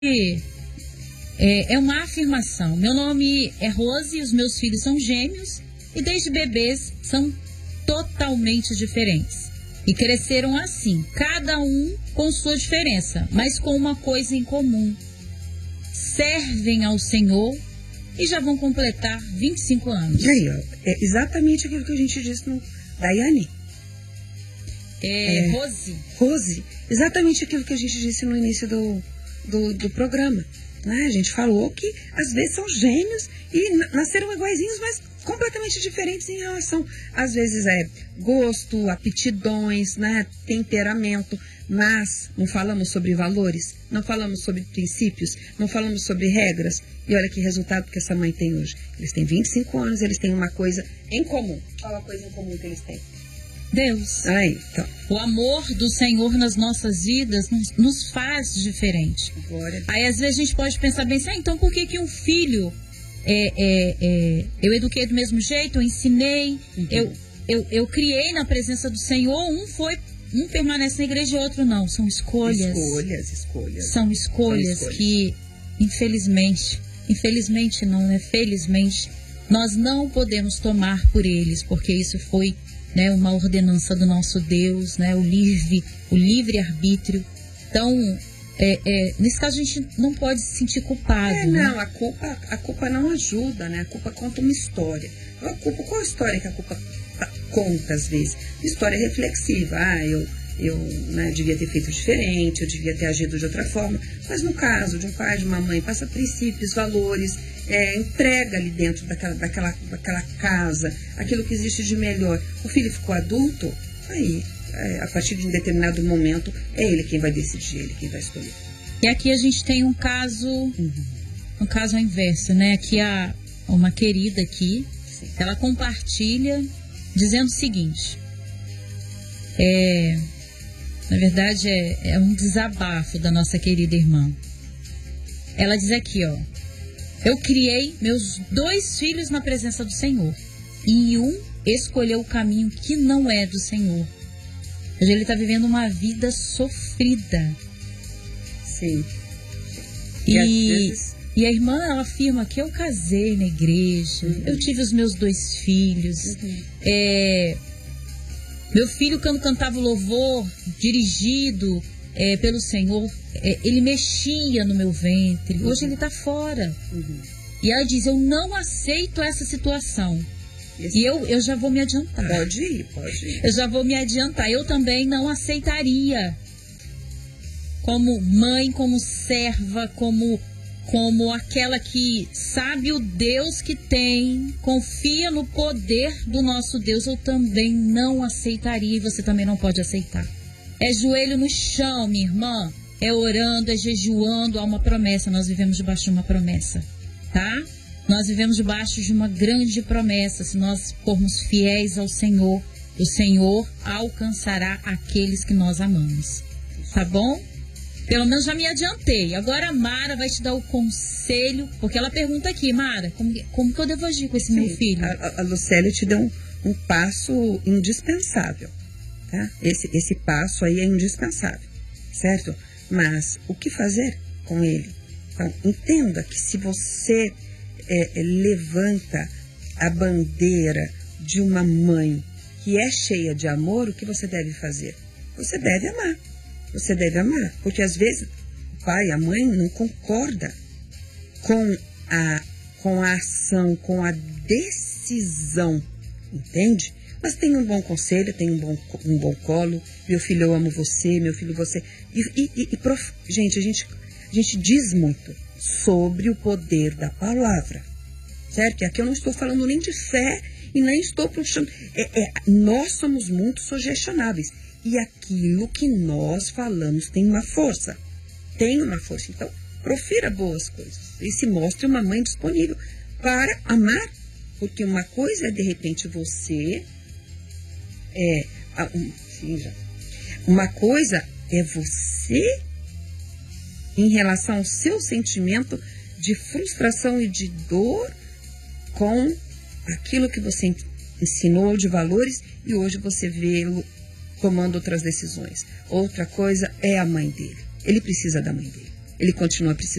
é uma afirmação. Meu nome é Rose, os meus filhos são gêmeos e desde bebês são totalmente diferentes. E cresceram assim, cada um com sua diferença, mas com uma coisa em comum. Servem ao Senhor e já vão completar 25 anos. E aí, ó, é exatamente aquilo que a gente disse no Daiane. Rose, exatamente aquilo que a gente disse no início do programa. Né? A gente falou que às vezes são gêmeos e nasceram iguaizinhos, mas completamente diferentes em relação, às vezes gosto, aptidões, né? Temperamento, mas não falamos sobre valores, não falamos sobre princípios, não falamos sobre regras. E olha que resultado que essa mãe tem hoje. Eles têm 25 anos, eles têm uma coisa em comum. Qual a coisa em comum que eles têm? Deus. Aí, então. O amor do Senhor nas nossas vidas nos faz diferente. Glória. Aí às vezes a gente pode pensar bem assim, então por que um filho eu eduquei do mesmo jeito, eu ensinei, eu criei na presença do Senhor, um permanece na igreja e outro não. São escolhas. Escolhas. São escolhas que, infelizmente não, né? Felizmente, nós não podemos tomar por eles, porque isso foi, né, uma ordenança do nosso Deus, né, o livre-arbítrio. Então, nesse caso a gente não pode se sentir culpado. Não, a culpa não ajuda, né? A culpa conta uma história. Qual a história que a culpa conta às vezes? História reflexiva. Eu devia ter feito diferente, eu devia ter agido de outra forma. Mas no caso de um pai, de uma mãe, passa princípios, valores, entrega ali dentro daquela casa aquilo que existe de melhor. O filho ficou adulto, aí, a partir de um determinado momento, é ele quem vai decidir, ele quem vai escolher. E aqui a gente tem um caso, um caso ao inverso, né? Aqui uma querida aqui, sim, ela compartilha dizendo o seguinte, na verdade é um desabafo da nossa querida irmã. Ela diz aqui, ó: eu criei meus 2 filhos na presença do Senhor e um escolheu o caminho que não é do Senhor. Hoje ele está vivendo uma vida sofrida. Sim. E a irmã, ela afirma que eu casei na igreja, eu tive os meus 2 filhos, meu filho, quando cantava o louvor dirigido pelo Senhor, ele mexia no meu ventre. Hoje ele está fora. E ela diz, eu não aceito essa situação. E eu já vou me adiantar. Pode ir. Eu já vou me adiantar. Eu também não aceitaria. Como mãe, como serva, como aquela que sabe o Deus que tem, confia no poder do nosso Deus, eu também não aceitaria e você também não pode aceitar. É joelho no chão, minha irmã, é orando, é jejuando, há uma promessa, nós vivemos debaixo de uma promessa, tá? Nós vivemos debaixo de uma grande promessa, se nós formos fiéis ao Senhor, o Senhor alcançará aqueles que nós amamos, tá bom? Pelo menos já me adiantei. Agora a Mara vai te dar o conselho, porque ela pergunta aqui, Mara, como que eu devo agir com esse meu filho? A Lucélia te deu um passo indispensável, tá? Esse passo aí é indispensável, certo? Mas o que fazer com ele? Então, entenda que se você levanta a bandeira de uma mãe que é cheia de amor, o que você deve fazer? Você deve amar. Você deve amar, porque às vezes o pai e a mãe não concordam com a ação, com a decisão, entende? Mas tem um bom conselho, tem um bom colo. Meu filho, eu amo você, meu filho, você. Gente, a gente diz muito sobre o poder da palavra, certo? E aqui eu não estou falando nem de fé e nem estou puxando. Nós somos muito sugestionáveis. E aquilo que nós falamos tem uma força. Então, profira boas coisas. E se mostre uma mãe disponível para amar. Porque uma coisa é, de repente, você... Uma coisa é você, em relação ao seu sentimento de frustração e de dor com aquilo que você ensinou de valores e hoje você vê-lo tomando outras decisões. Outra coisa é a mãe dele. Ele precisa da mãe dele. ele continua precisando.